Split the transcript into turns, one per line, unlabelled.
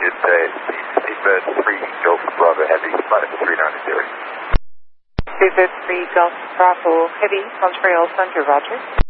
It's Seabird 3 Golf Bravo Heavy, flight 390.
Seabird 3 Golf Bravo Heavy, on trail center, roger.